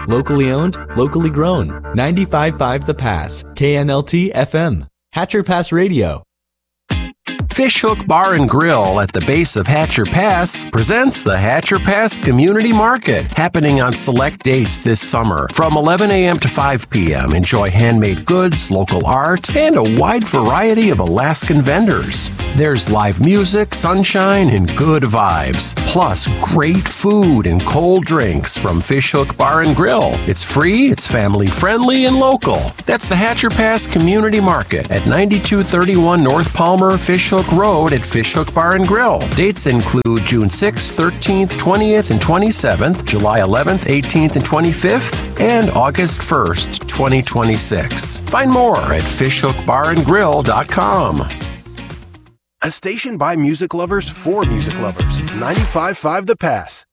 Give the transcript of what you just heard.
Locally owned, locally grown. 95.5 The Pass. KNLT FM. Hatcher Pass Radio. Fishhook Bar and Grill at the base of Hatcher Pass presents the Hatcher Pass Community Market, happening on select dates this summer. From 11 a.m. to 5 p.m., enjoy handmade goods, local art, and a wide variety of Alaskan vendors. There's live music, sunshine, and good vibes. Plus, great food and cold drinks from Fishhook Bar and Grill. It's free, it's family friendly, and local. That's the Hatcher Pass Community Market at 9231 North Palmer, Fishhook Road at Fishhook Bar and Grill. Dates include June 6th, 13th, 20th, and 27th, July 11th, 18th, and 25th, and August 1st, 2026. Find more at fishhookbarandgrill.com. A station by music lovers for music lovers. 95.5 The Pass.